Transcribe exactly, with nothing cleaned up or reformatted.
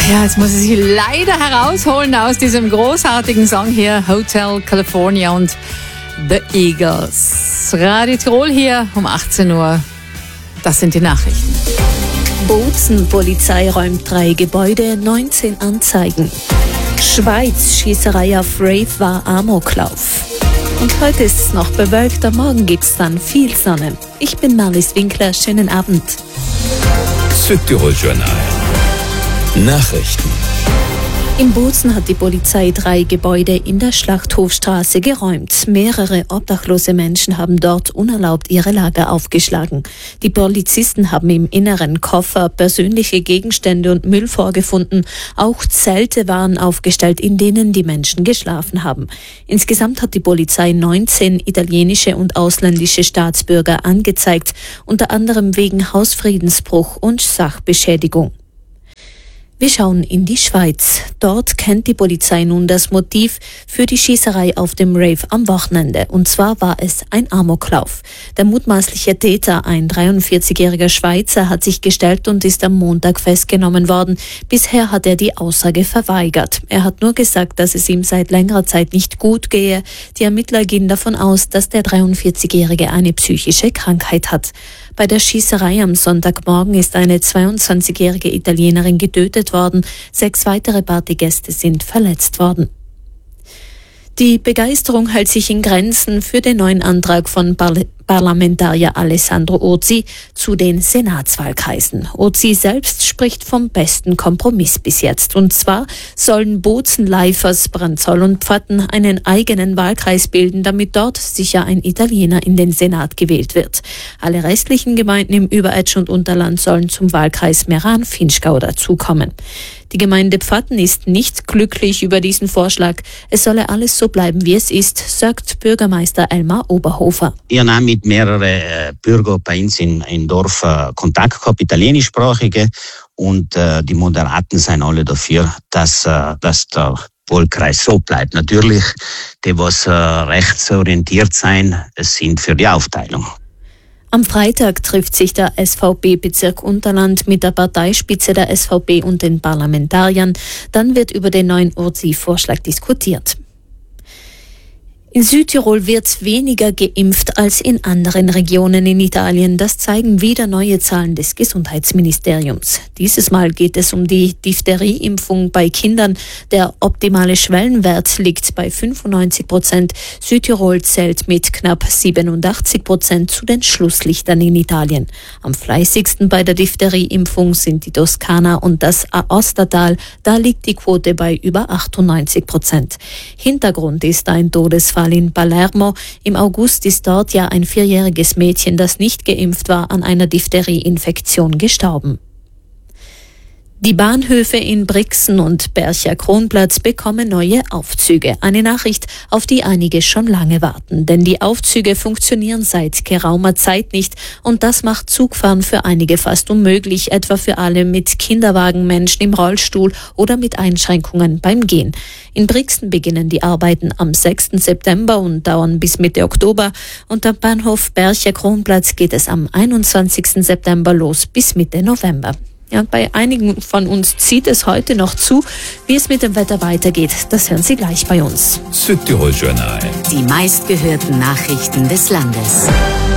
Ja, jetzt muss ich Sie leider herausholen aus diesem großartigen Song hier, Hotel California und The Eagles. Radio Tirol hier um achtzehn Uhr. Das sind die Nachrichten. Bozen, Polizei räumt drei Gebäude, neunzehn Anzeigen. Schweiz, Schießerei auf Rave war Amoklauf. Und heute ist es noch bewölkt, am Morgen gibt's dann viel Sonne. Ich bin Marlies Winkler, schönen Abend. Südtirol Journal. Nachrichten. In Bozen hat die Polizei drei Gebäude in der Schlachthofstraße geräumt. Mehrere obdachlose Menschen haben dort unerlaubt ihre Lager aufgeschlagen. Die Polizisten haben im Inneren Koffer, persönliche Gegenstände und Müll vorgefunden. Auch Zelte waren aufgestellt, in denen die Menschen geschlafen haben. Insgesamt hat die Polizei neunzehn italienische und ausländische Staatsbürger angezeigt, unter anderem wegen Hausfriedensbruch und Sachbeschädigung. Wir schauen in die Schweiz. Dort kennt die Polizei nun das Motiv für die Schießerei auf dem Rave am Wochenende. Und zwar war es ein Amoklauf. Der mutmaßliche Täter, ein dreiundvierzigjähriger Schweizer, hat sich gestellt und ist am Montag festgenommen worden. Bisher hat er die Aussage verweigert. Er hat nur gesagt, dass es ihm seit längerer Zeit nicht gut gehe. Die Ermittler gehen davon aus, dass der dreiundvierzigjährige eine psychische Krankheit hat. Bei der Schießerei am Sonntagmorgen ist eine zweiundzwanzigjährige Italienerin getötet worden. Sechs weitere Partygäste sind verletzt worden. Die Begeisterung hält sich in Grenzen für den neuen Antrag von Parl- Parlamentarier Alessandro Urzi zu den Senatswahlkreisen. Urzi selbst spricht vom besten Kompromiss bis jetzt. Und zwar sollen Bozen, Leifers, Branzoll und Pfatten einen eigenen Wahlkreis bilden, damit dort sicher ein Italiener in den Senat gewählt wird. Alle restlichen Gemeinden im Überetsch und Unterland sollen zum Wahlkreis Meran-Vinschgau dazukommen. Die Gemeinde Pfatten ist nicht glücklich über diesen Vorschlag. Es solle alles so bleiben, wie es ist, sagt Bürgermeister Elmar Oberhofer. Ich habe mit mehreren äh, Bürgern bei uns im, im Dorf äh, Kontakt gehabt, italienischsprachige, und äh, die Moderaten sind alle dafür, dass, äh, dass der Wahlkreis so bleibt. Natürlich, die, was äh, rechtsorientiert sind, sind für die Aufteilung. Am Freitag trifft sich der S V B-Bezirk Unterland mit der Parteispitze der S V B und den Parlamentariern. Dann wird über den neuen Urzi-Vorschlag diskutiert. In Südtirol wird weniger geimpft als in anderen Regionen in Italien. Das zeigen wieder neue Zahlen des Gesundheitsministeriums. Dieses Mal geht es um die Diphtherieimpfung bei Kindern. Der optimale Schwellenwert liegt bei fünfundneunzig Prozent. Südtirol zählt mit knapp siebenundachtzig Prozent zu den Schlusslichtern in Italien. Am fleißigsten bei der Diphtherieimpfung sind die Toskana und das Aostatal. Da liegt die Quote bei über achtundneunzig Prozent. Hintergrund ist ein Todesfall in Palermo. Im August ist dort ja ein vierjähriges Mädchen, das nicht geimpft war, an einer Diphtherieinfektion gestorben. Die Bahnhöfe in Brixen und Bercher Kronplatz bekommen neue Aufzüge. Eine Nachricht, auf die einige schon lange warten. Denn die Aufzüge funktionieren seit geraumer Zeit nicht. Und das macht Zugfahren für einige fast unmöglich. Etwa für alle mit Kinderwagen, Menschen im Rollstuhl oder mit Einschränkungen beim Gehen. In Brixen beginnen die Arbeiten am sechsten September und dauern bis Mitte Oktober. Und am Bahnhof Bercher Kronplatz geht es am einundzwanzigsten September los bis Mitte November. Ja, bei einigen von uns zieht es heute noch zu. Wie es mit dem Wetter weitergeht, das hören Sie gleich bei uns. Südtirol Journal. Die meistgehörten Nachrichten des Landes.